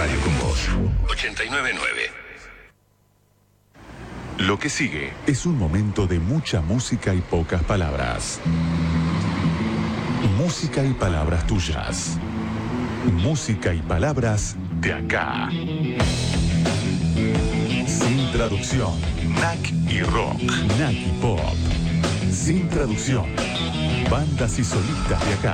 radio con vos. 89.9. Lo que sigue es un momento de mucha música y pocas palabras. Música y palabras tuyas. Música y palabras de acá. Sin traducción. NAC y rock. NAC y pop. Sin traducción. Bandas y solistas de acá.